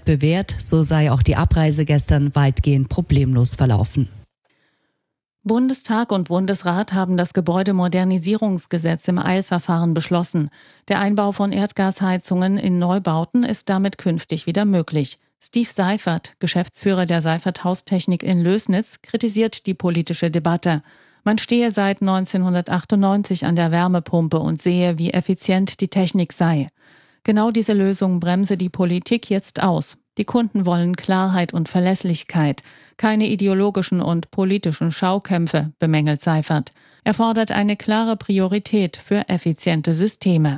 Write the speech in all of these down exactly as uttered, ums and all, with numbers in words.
Zeit bewährt, so sei auch die Abreise gestern weitgehend problemlos verlaufen. Bundestag und Bundesrat haben das Gebäudemodernisierungsgesetz im Eilverfahren beschlossen. Der Einbau von Erdgasheizungen in Neubauten ist damit künftig wieder möglich. Steve Seifert, Geschäftsführer der Seifert Haustechnik in Lößnitz, kritisiert die politische Debatte. Man stehe seit neunzehnhundertachtundneunzig an der Wärmepumpe und sehe, wie effizient die Technik sei. Genau diese Lösung bremse die Politik jetzt aus. Die Kunden wollen Klarheit und Verlässlichkeit, keine ideologischen und politischen Schaukämpfe, bemängelt Seifert. Er fordert eine klare Priorität für effiziente Systeme.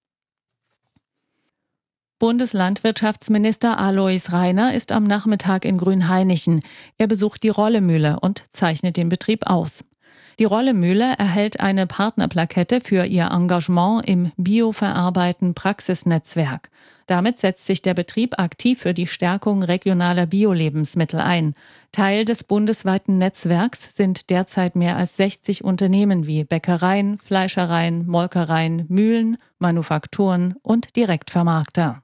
Bundeslandwirtschaftsminister Alois Rainer ist am Nachmittag in Grünhainichen. Er besucht die Rollemühle und zeichnet den Betrieb aus. Die Rollemühle erhält eine Partnerplakette für ihr Engagement im Bioverarbeiten Praxisnetzwerk. Damit setzt sich der Betrieb aktiv für die Stärkung regionaler Bio-Lebensmittel ein. Teil des bundesweiten Netzwerks sind derzeit mehr als sechzig Unternehmen wie Bäckereien, Fleischereien, Molkereien, Mühlen, Manufakturen und Direktvermarkter.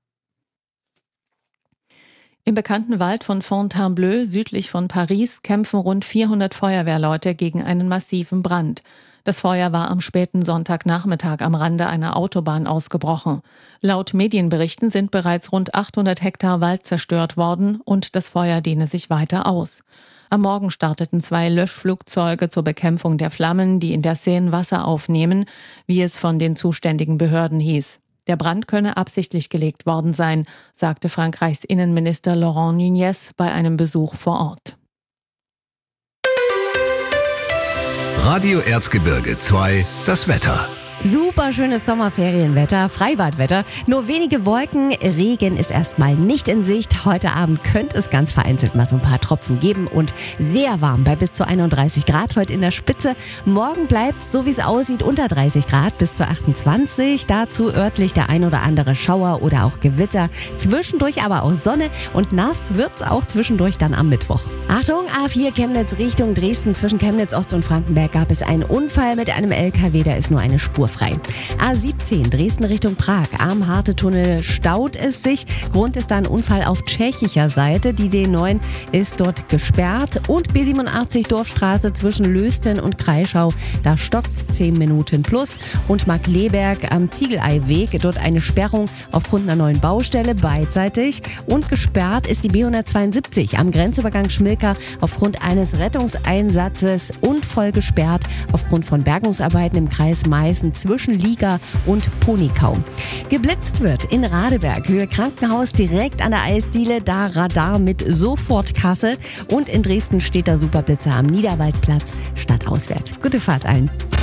Im bekannten Wald von Fontainebleau südlich von Paris kämpfen rund vierhundert Feuerwehrleute gegen einen massiven Brand. Das Feuer war am späten Sonntagnachmittag am Rande einer Autobahn ausgebrochen. Laut Medienberichten sind bereits rund achthundert Hektar Wald zerstört worden und das Feuer dehne sich weiter aus. Am Morgen starteten zwei Löschflugzeuge zur Bekämpfung der Flammen, die in der Seine Wasser aufnehmen, wie es von den zuständigen Behörden hieß. Der Brand könne absichtlich gelegt worden sein, sagte Frankreichs Innenminister Laurent Nunez bei einem Besuch vor Ort. Radio Erzgebirge zwei, das Wetter. Super schönes Sommerferienwetter, Freibadwetter. Nur wenige Wolken, Regen ist erstmal nicht in Sicht. Heute Abend könnte es ganz vereinzelt mal so ein paar Tropfen geben und sehr warm bei bis zu einunddreißig Grad heute in der Spitze. Morgen bleibt so wie es aussieht unter dreißig Grad bis zu achtundzwanzig. Dazu örtlich der ein oder andere Schauer oder auch Gewitter. Zwischendurch aber auch Sonne und nass wird's auch zwischendurch dann am Mittwoch. Achtung, A vier Chemnitz Richtung Dresden zwischen Chemnitz Ost und Frankenberg gab es einen Unfall mit einem L K W, da ist nur eine Spur frei. A siebzehn Dresden Richtung Prag. Am Hartetunnel staut es sich. Grund ist da ein Unfall auf tschechischer Seite. Die D neun ist dort gesperrt. Und B siebenundachtzig Dorfstraße zwischen Lösten und Kreischau. Da stockt es zehn Minuten plus. Und Markleberg am Ziegeleiweg. Dort eine Sperrung aufgrund einer neuen Baustelle beidseitig. Und gesperrt ist die B hundertzweiundsiebzig am Grenzübergang Schmilka aufgrund eines Rettungseinsatzes und voll gesperrt aufgrund von Bergungsarbeiten im Kreis Meißen zwischen Liga und Ponikau. Geblitzt wird in Radeberg, Höhe Krankenhaus, direkt an der Eisdiele, da Radar mit Sofortkasse. Und in Dresden steht der Superblitzer am Niederwaldplatz, stadtauswärts. Gute Fahrt allen.